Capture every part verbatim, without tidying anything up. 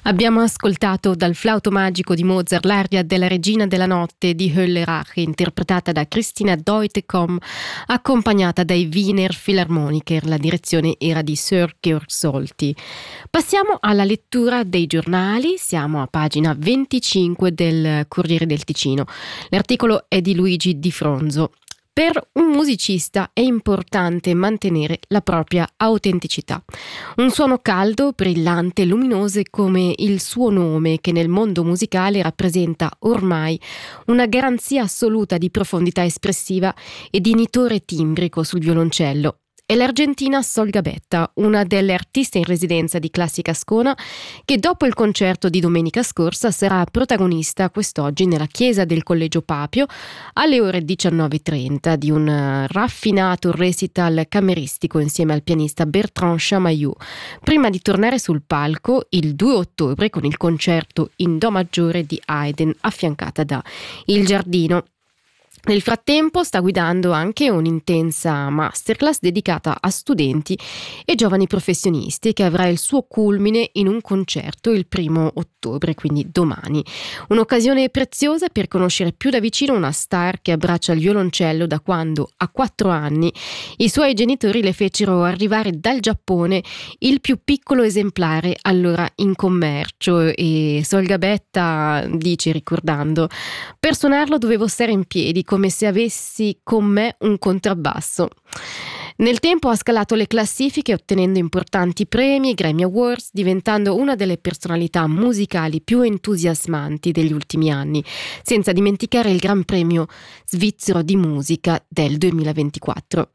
Abbiamo ascoltato dal flauto magico di Mozart l'aria della Regina della Notte di Höllerach, interpretata da Christina Deutekom, accompagnata dai Wiener Philharmoniker. La direzione era di Sir Georg Solti. Passiamo alla lettura dei giornali. Siamo a pagina venticinque del Corriere del Ticino. L'articolo è di Luigi Di Fronzo. Per un musicista è importante mantenere la propria autenticità. Un suono caldo, brillante, luminoso come il suo nome, che nel mondo musicale rappresenta ormai una garanzia assoluta di profondità espressiva e di nitore timbrico sul violoncello. È l'Argentina Sol Gabetta, una delle artiste in residenza di Classica Ascona, che dopo il concerto di domenica scorsa sarà protagonista quest'oggi nella chiesa del Collegio Papio alle ore diciannove e trenta di un raffinato recital cameristico insieme al pianista Bertrand Chamayou, prima di tornare sul palco il due ottobre con il concerto in Do maggiore di Haydn affiancata da Il Giardino. Nel frattempo sta guidando anche un'intensa masterclass dedicata a studenti e giovani professionisti che avrà il suo culmine in un concerto il primo ottobre, quindi domani. Un'occasione preziosa per conoscere più da vicino una star che abbraccia il violoncello da quando a quattro anni i suoi genitori le fecero arrivare dal Giappone il più piccolo esemplare allora in commercio, e Sol Gabetta dice, ricordando: per suonarlo dovevo stare in piedi come se avessi con me un contrabbasso. Nel tempo ha scalato le classifiche ottenendo importanti premi, Grammy Awards, diventando una delle personalità musicali più entusiasmanti degli ultimi anni, senza dimenticare il Gran Premio svizzero di musica del duemilaventiquattro.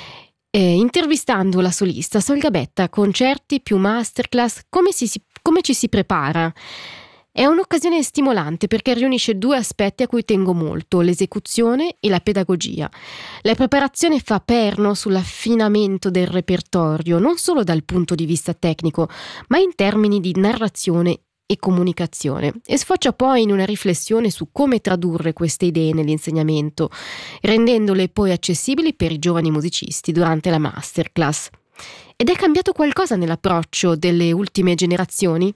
E intervistando la solista Sol Gabetta, concerti più masterclass, come, si, come ci si prepara? È un'occasione stimolante perché riunisce due aspetti a cui tengo molto: l'esecuzione e la pedagogia. La preparazione fa perno sull'affinamento del repertorio, non solo dal punto di vista tecnico, ma in termini di narrazione e comunicazione, e sfocia poi in una riflessione su come tradurre queste idee nell'insegnamento, rendendole poi accessibili per i giovani musicisti durante la masterclass. Ed è cambiato qualcosa nell'approccio delle ultime generazioni?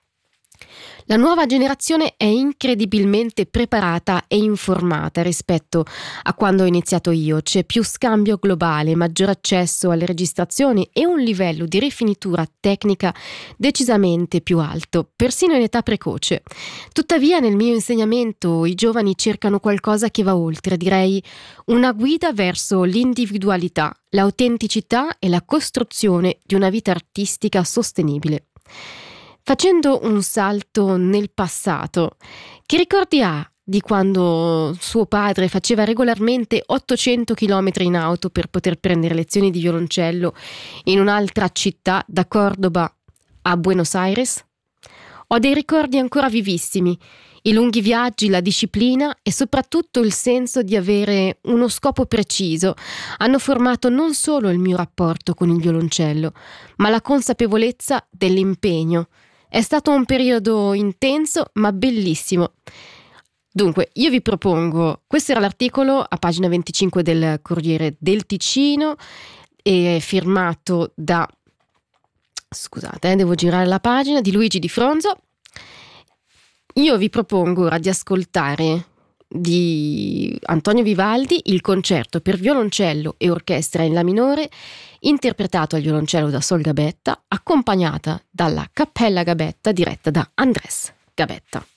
La nuova generazione è incredibilmente preparata e informata rispetto a quando ho iniziato io. C'è più scambio globale, maggior accesso alle registrazioni e un livello di rifinitura tecnica decisamente più alto, persino in età precoce. Tuttavia, nel mio insegnamento i giovani cercano qualcosa che va oltre, direi una guida verso l'individualità, l'autenticità e la costruzione di una vita artistica sostenibile. Facendo un salto nel passato, che ricordi ha di quando suo padre faceva regolarmente ottocento chilometri in auto per poter prendere lezioni di violoncello in un'altra città, da Cordoba a Buenos Aires? Ho dei ricordi ancora vivissimi, i lunghi viaggi, la disciplina e soprattutto il senso di avere uno scopo preciso hanno formato non solo il mio rapporto con il violoncello, ma la consapevolezza dell'impegno. È stato un periodo intenso ma bellissimo. Dunque, io vi propongo, questo era l'articolo a pagina venticinque del Corriere del Ticino, e firmato da, scusate, eh, devo girare la pagina, di Luigi Di Fronzo. Io vi propongo ora di ascoltare di Antonio Vivaldi il concerto per violoncello e orchestra in La minore, interpretato al violoncello da Sol Gabetta, accompagnata dalla Cappella Gabetta diretta da Andrés Gabetta.